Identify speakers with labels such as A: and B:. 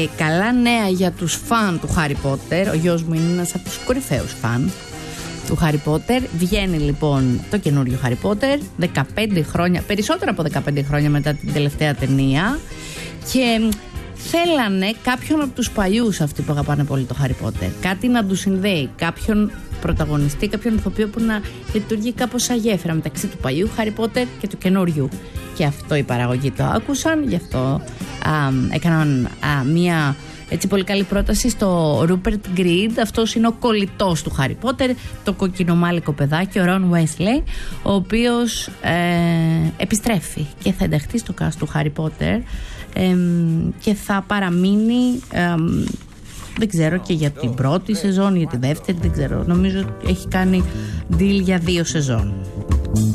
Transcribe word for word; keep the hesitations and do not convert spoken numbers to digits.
A: Ε, καλά νέα για τους φαν του Χάρι Πότερ. Ο γιος μου είναι ένας από τους κορυφαίους φαν του Χάρι Πότερ. Βγαίνει λοιπόν το καινούριο Χάρι Πότερ δεκαπέντε χρόνια, περισσότερα από δεκαπέντε χρόνια μετά την τελευταία ταινία. Και θέλανε κάποιον από τους παλιούς, αυτοί που αγαπάνε πολύ το Χάρι Πότερ, κάτι να τους συνδέει, κάποιον πρωταγωνιστή, κάποιον ηθοποιό που να λειτουργεί κάπως σαν γέφυρα μεταξύ του παλιού Χάρι Πότερ και του καινούριου. Και αυτό οι παραγωγοί το άκουσαν, γι' αυτό α, έκαναν α, μία έτσι πολύ καλή πρόταση στο Rupert Grint. Αυτός είναι ο κολλητός του Χάρι Πότερ, το κοκκινομάλικο παιδάκι, ο Ρον Weasley, ο οποίος ε, επιστρέφει και θα ενταχθεί στο cast του Χάρι Πότερ ε, και θα παραμείνει, ε, δεν ξέρω, και για την πρώτη σεζόν, για τη δεύτερη, δεν ξέρω. Νομίζω έχει κάνει deal για δύο σεζόν.